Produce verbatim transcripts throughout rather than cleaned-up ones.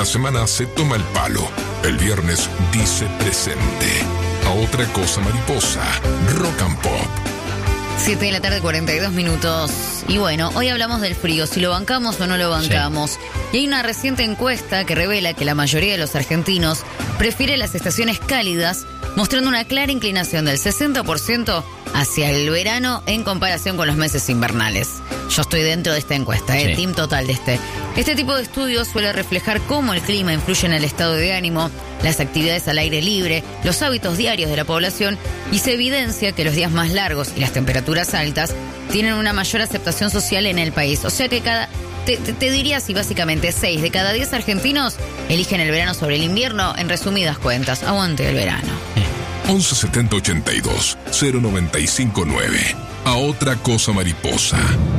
la semana se toma el palo. El viernes dice presente. A otra cosa mariposa. Rock and Pop. siete de la tarde, cuarenta y dos minutos. Y bueno, hoy hablamos del frío, si lo bancamos o no lo bancamos. Sí. Y hay una reciente encuesta que revela que la mayoría de los argentinos prefiere las estaciones cálidas, mostrando una clara inclinación del sesenta por ciento hacia el verano en comparación con los meses invernales. Yo estoy dentro de esta encuesta, ¿eh? Sí. Team total de este. Este tipo de estudios suele reflejar cómo el clima influye en el estado de ánimo, las actividades al aire libre, los hábitos diarios de la población, y se evidencia que los días más largos y las temperaturas altas tienen una mayor aceptación social en el país. O sea que cada... Te, te, te diría así básicamente, seis de cada diez argentinos eligen el verano sobre el invierno. En resumidas cuentas, aguante el verano. once setenta ochenta y dos cero noventa y cinco nueve. A otra cosa mariposa.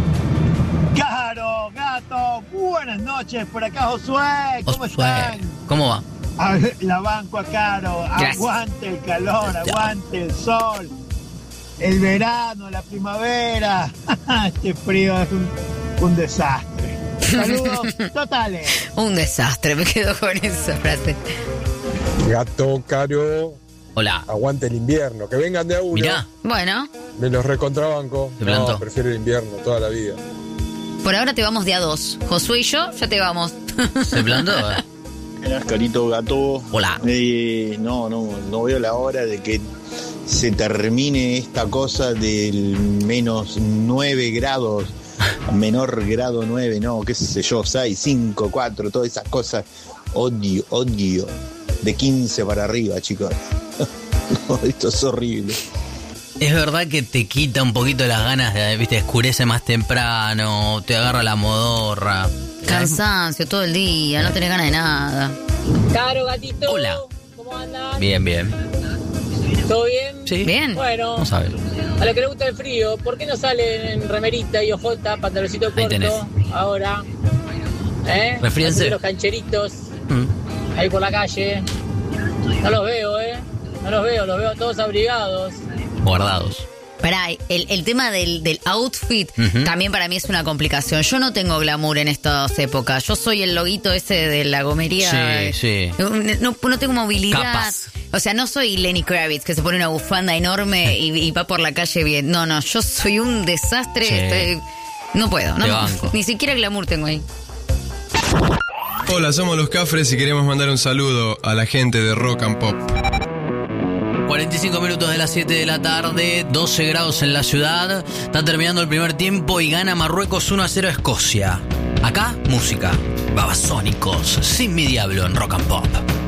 Caro, gato, buenas noches. Por acá Josué, ¿cómo Josué. están? ¿Cómo va? A ver, la banco a Caro. Gracias. Aguante el calor, aguante el sol, el verano, la primavera. Este frío es un, un desastre. Saludos totales. Un desastre, me quedo con esa frase. Gato, Caro. Hola. Aguante el invierno, que vengan de a uno. Mirá. Bueno, Me los recontrabanco. ¿Se plantó? No, prefiero el invierno toda la vida. por ahora te vamos de a dos. Josué y yo, ya te vamos. ¿Se plantó? Buenas, Carito, gato. Hola. Eh, no, no, no veo la hora de que se termine esta cosa del menos nueve grados, menor grado nueve, no, qué sé yo, seis, cinco, cuatro, todas esas cosas. Odio, odio. De quince para arriba, chicos. No, esto es horrible. Es verdad que te quita un poquito las ganas de, viste, escurece más temprano, te agarra la modorra. Cansancio todo el día, no tenés ganas de nada. Caro, gatito. Hola. ¿Cómo andan? Bien, bien. ¿Todo bien? Sí. Bien. Bueno, Vamos a ver. a los que les gusta el frío, ¿por qué no salen en remerita y ojota, pantaloncito Ahí tenés. corto? Ahora. ¿Eh? Refríense. Así que los cancheritos Mm. ahí por la calle. No los veo, ¿eh? No los veo, los veo todos abrigados. Guardados. Pará, el, el tema del, del outfit Ujú. también para mí es una complicación. Yo no tengo glamour en estas épocas. Yo soy el loguito ese de la gomería. Sí, sí. No, no tengo movilidad. Capas. O sea, no soy Lenny Kravitz, que se pone una bufanda enorme y, y va por la calle bien. No, no, yo soy un desastre. Sí. Estoy- no puedo, no, Te banco. ni siquiera glamour tengo ahí. Hola, somos los Cafres y queremos mandar un saludo a la gente de Rock and Pop. cuarenta y cinco minutos de las siete de la tarde, doce grados en la ciudad. Está terminando el primer tiempo y gana Marruecos uno a cero a Escocia. Acá, música. Babasónicos, sin mi diablo en Rock and Pop.